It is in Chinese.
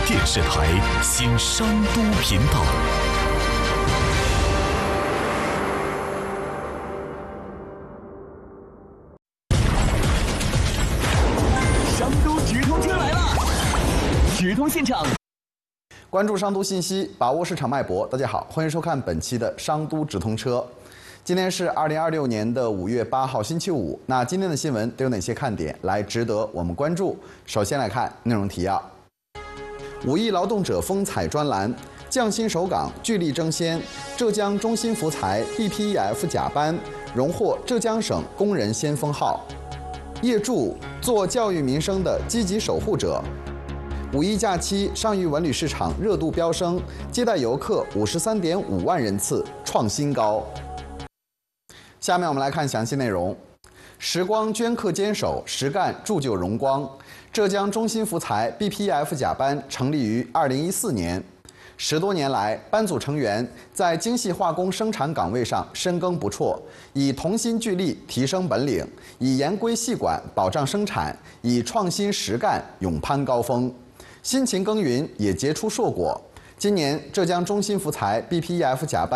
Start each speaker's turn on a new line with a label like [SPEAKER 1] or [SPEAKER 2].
[SPEAKER 1] 电视台新商都频道。
[SPEAKER 2] 商都直通车来了，直通现场。
[SPEAKER 3] 关注商都信息，把握市场脉搏。大家好，欢迎收看本期的商都直通车。今天是2026年的5月8号，星期五。那今天的新闻都有哪些看点来值得我们关注？首先来看内容提要：5亿劳动者风采专栏，匠心首岗聚力争先，浙江中心福材 BPEF 甲班荣获浙江省工人先锋号。业助做教育民生的积极守护者。5一假期，上虞文旅市场热度飙升，接待游客53.5万人次，创新高。下面我们来看详细内容。时光镌刻坚守，实干铸就荣光。浙江中心福材 BPEF 甲班成立于2014年，10多年来，班组成员在精细化工生产岗位上深耕不辍，以同心聚力提升本领，以严规细管保障生产，以创新实干勇攀高峰。辛勤耕耘也结出硕果。今年，浙江中心福材 BPEF 甲班